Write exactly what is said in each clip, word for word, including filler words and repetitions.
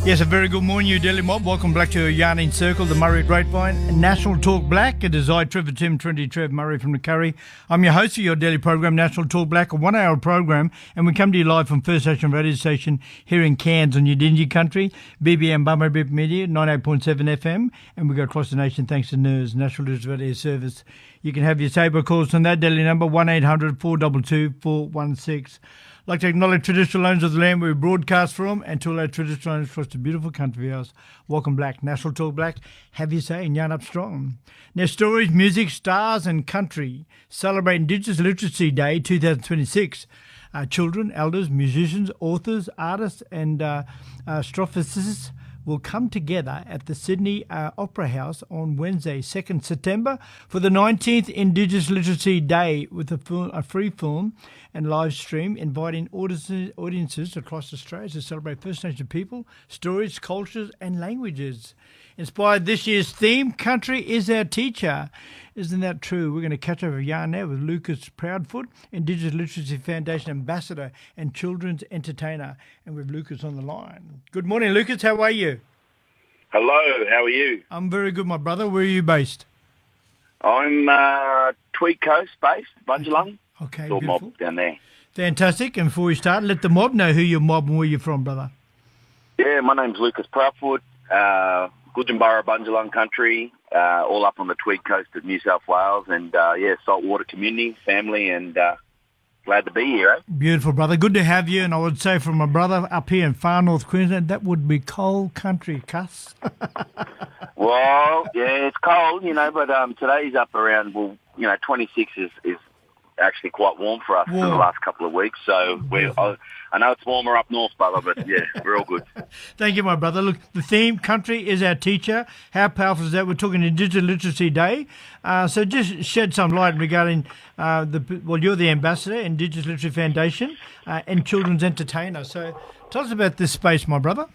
Yes, a very good morning, you Daily Mob. Welcome back to Yarning Circle, the Murray Grapevine, National Talk Black. It is I, Trevor Tim, twenty Trev Murray from the Curry. I'm your host for your daily program, National Talk Black, a one-hour program, and we come to you live from First Nation Radio Station here in Cairns on Yidinji Country, B B M Bummer Bip Media, ninety-eight point seven F M, and we go across the nation thanks to N E R S, National News Radio Service. You can have your saber calls on that daily number, one eight hundred four two two four one six. I'd like to acknowledge traditional owners of the land where we broadcast from, and to all our traditional owners across the beautiful country of ours. Welcome Black, National Talk Black, have your say and yarn up strong. Now, stories, music, stars and country celebrate Indigenous Literacy Day twenty twenty-six. Uh, children, elders, musicians, authors, artists and uh, uh, astrophysicists will come together at the Sydney uh, Opera House on Wednesday, second September, for the nineteenth Indigenous Literacy Day with a, film, a free film and live stream, inviting audiences, audiences across Australia to celebrate First Nation people, stories, cultures and languages. Inspired this year's theme, Country is Our Teacher. Isn't that true? We're going to catch up a yarn now with Lucas Proudfoot, Indigenous Literacy Foundation Ambassador and Children's Entertainer. And with Lucas on the line. Good morning, Lucas. How are you? Hello. How are you? I'm very good, my brother. Where are you based? I'm uh, Tweed Coast based, Bundjalung. Okay, Little beautiful. mob down there. Fantastic. And before we start, let the mob know who you're mob and where you're from, brother. Yeah, my name's Lucas Proudfoot. Uh, Gudjambara, Bundjalung country, uh, all up on the Tweed Coast of New South Wales, and uh, yeah, saltwater community, family, and uh, glad to be here. Eh? Beautiful, brother. Good to have you. And I would say from my brother up here in far north Queensland, that would be cold country, cuss. Well, yeah, it's cold, you know, but um, today's up around, well, you know, twenty-six is, is actually quite warm for us Warm. for the last couple of weeks. So we, I, I know it's warmer up north, brother, but yeah, we're all good. Thank you, my brother. Look, the theme, Country is Our Teacher. How powerful is that? We're talking Indigenous Literacy Day. Uh, so just shed some light regarding, uh, the well, you're the ambassador, Indigenous Literacy Foundation, uh, and Children's Entertainer. So tell us about this space, my brother.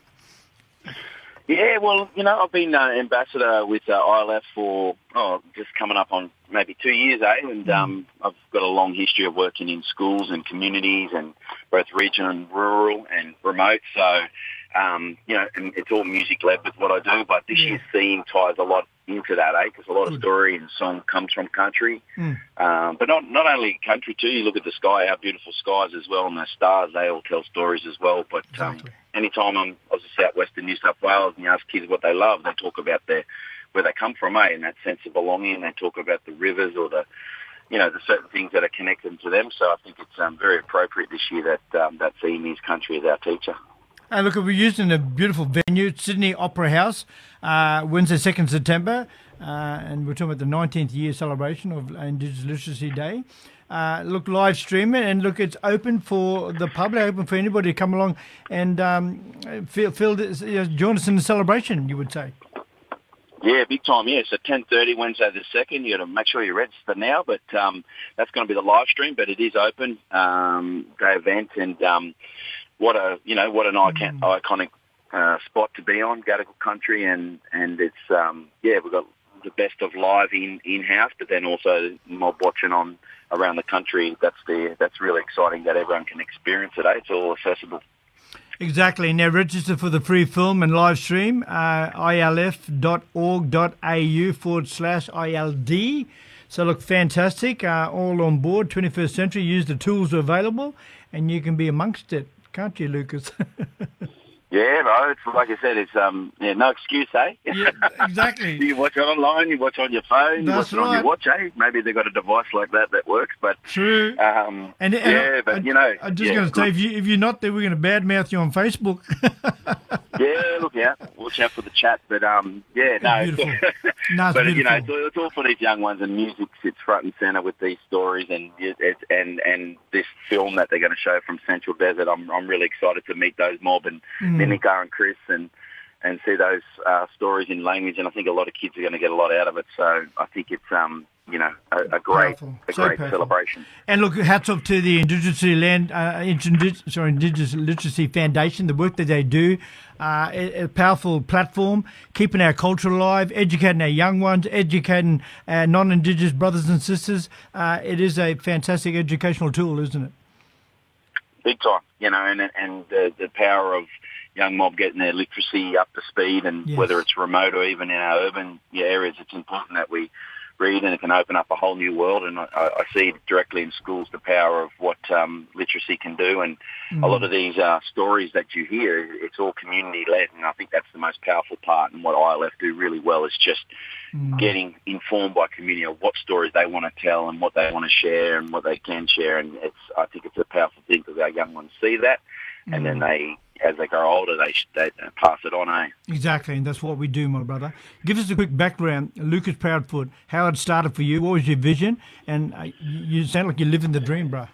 Yeah, well, you know, I've been uh, ambassador with uh, I L F for, oh, just coming up on maybe two years, eh? And um, I've got a long history of working in schools and communities and both regional and rural and remote. So, um, you know, and it's all music-led with what I do, but this yeah. year's theme ties a lot into that, eh? Because a lot of story and song comes from country. Mm. Um, but not not only country, too. You look at the sky, our beautiful skies as well, and the stars, they all tell stories as well. But exactly. um, anytime I'm, I was in southwestern New South Wales and you ask kids what they love, they talk about their where they come from, eh? And that sense of belonging. They talk about the rivers or the, you know, the certain things that are connected to them. So I think it's um, very appropriate this year that um, that theme is Country is Our Teacher. Uh, look, we're using a beautiful venue, Sydney Opera House, uh, Wednesday, second September, uh, and we're talking about the nineteenth year celebration of Indigenous Literacy Day. Uh, look, live stream it, and look, it's open for the public, open for anybody to come along and um, feel, feel this, you know, join us in the celebration, you would say. Yeah, big time, yeah. So ten thirty Wednesday the second. You got to make sure you register now, but um, that's going to be the live stream, but it is open, um, day event, and um, what a, you know, what an icon, mm. iconic uh, spot to be on, Gadigal country, and, and it's, um, yeah, we've got the best of live in, in-house, but then also mob watching on around the country. That's the, that's really exciting that everyone can experience it, eh? It's all accessible. Exactly. Now register for the free film and live stream, uh, ilf.org.au forward slash ILD. So look, fantastic. Uh, all on board, twenty-first century. Use the tools available and you can be amongst it. Can't you, Lucas? Yeah, bro. It's like I said, it's um, yeah, no excuse, eh? Yeah, exactly. You can watch it online, you watch it on your phone, That's you watch it right. on your watch, eh? Maybe they've got a device like that that works, but true. Um, and, and yeah, I, but I, you know, I'm just yeah, going to say, if you if you're not there, we're going to badmouth you on Facebook. Yeah, look out, watch out for the chat, but um, yeah, no, beautiful. No, it's but beautiful. you know, it's all, it's all for these young ones, and music sits front and center with these stories, and it's, and and this film that they're going to show from Central Desert. I'm I'm really excited to meet those mob and Mm. Ninika and Chris and. and see those uh, stories in language, and I think a lot of kids are going to get a lot out of it. So I think it's, um, you know, a, a great, Powerful. a So great powerful. celebration. And look, hats off to the Indigenous Land, uh, Indigenous, sorry, Indigenous Literacy Foundation, the work that they do, uh, a, a powerful platform, keeping our culture alive, educating our young ones, educating our non-Indigenous brothers and sisters. Uh, it is a fantastic educational tool, isn't it? Big time, you know, and and the, the power of young mob getting their literacy up to speed, and yes. whether it's remote or even in our urban yeah, areas, it's important that we read, and it can open up a whole new world. And I, I see directly in schools the power of what um, literacy can do. And mm. a lot of these uh, stories that you hear, it's all community-led, and I think that's the most powerful part. And what I L F do really well is just mm. getting informed by community of what stories they want to tell and what they want to share and what they can share. And it's I think it's a powerful thing because our young ones see that, mm. and then they, as they grow older, they, they pass it on, eh? Exactly, and that's what we do, my brother. Give us a quick background, Lucas Proudfoot, how it started for you, what was your vision, and uh, you sound like you're living the dream, bro.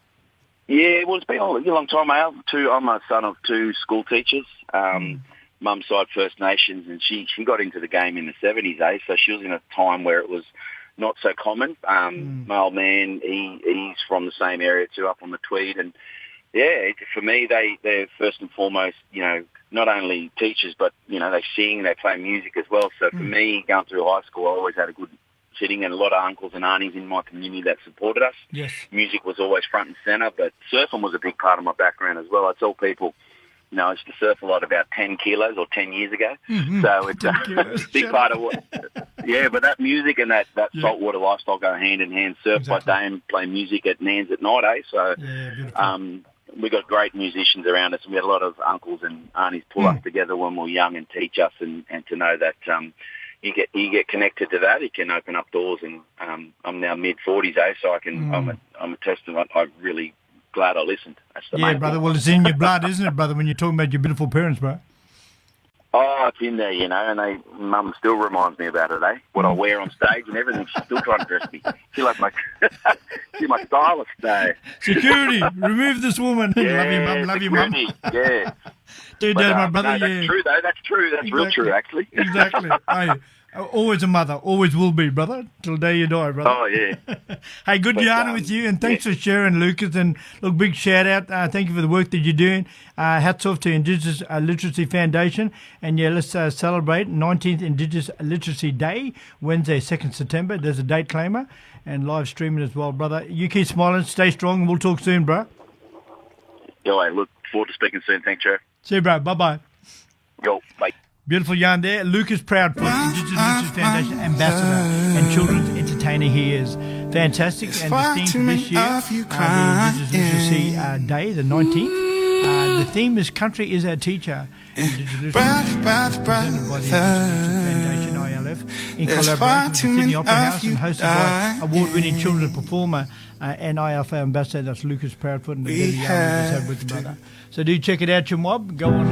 Yeah, well, it's been a long time. I'm, two, I'm a son of two school teachers, um, mm. mum's side First Nations, and she, she got into the game in the seventies, eh? So she was in a time where it was not so common. Um, mm. My old man, he, he's from the same area too, up on the Tweed, and yeah, for me, they, they're first and foremost, you know, not only teachers, but, you know, they sing, they play music as well. So for mm. me, going through high school, I always had a good sitting and a lot of uncles and aunties in my community that supported us. Yes. Music was always front and centre, but surfing was a big part of my background as well. I tell people, you know, I used to surf a lot about ten kilos or ten years ago. Mm-hmm. So it's a big part of what, yeah, but that music and that, that yeah. saltwater lifestyle go hand in hand. Surf exactly. by day and play music at Nans at night, eh? So, yeah, beautiful. um, we got great musicians around us, and we had a lot of uncles and aunties pull mm. us together when we were young and teach us, and, and to know that um, you get you get connected to that, it can open up doors. And um, I'm now mid forties, eh? So I can mm. I'm a I'm a testament. I'm really glad I listened. That's the yeah, main brother. thing. Well, it's in your blood, isn't it, brother? When you're talking about your beautiful parents, bro. Oh, it's in there, you know, and they, Mum still reminds me about it, eh? What I wear on stage and everything. She's still trying to dress me. She's like my, she's my stylist, eh? Security, remove this woman. Yeah, love you, Mum. Love you, Mum. Yeah. Dude, But, that's my um, brother. no, that's yeah. true, though. That's true. That's exactly. real true, actually. Exactly. Hey, always a mother. Always will be, brother. Till the day you die, brother. Oh, yeah. Hey, good But, yarning um, with you, and thanks yeah. for sharing, Lucas. And look, big shout out. Uh, thank you for the work that you're doing. Uh, hats off to Indigenous uh, Literacy Foundation. And yeah, let's uh, celebrate nineteenth Indigenous Literacy Day, Wednesday, second September. There's a date claimer and live streaming as well, brother. You keep smiling, stay strong, and we'll talk soon, bro. Yo, I look forward to speaking soon. Thanks, Joe. See you, bro. Bye bye. Yo, bye. Beautiful yarn there. Lucas Proudfoot, Indigenous Literacy Foundation Ambassador and Children's Entertainer he is. Fantastic. And the theme for this year, uh, the Indigenous Literacy uh, Day, the nineteenth, uh, the theme is Country is Our Teacher. Indigenous Literacy presented by the Indigenous Foundation, I L F, in collaboration with the Sydney Opera House and hosted by award-winning children's performer uh, and I L F Ambassador, that's Lucas Proudfoot, and the Billy Yarn we just had with the brother. So do check it out, your mob. Go on.